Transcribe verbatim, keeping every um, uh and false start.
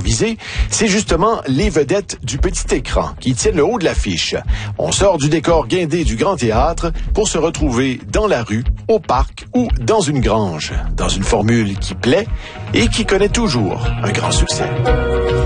télévisée, c'est justement les vedettes du petit écran qui tiennent le haut de l'affiche. On sort du décor guindé du grand théâtre pour se retrouver dans la rue, au parc ou dans une grange, dans une formule qui plaît et qui connaît toujours un grand succès.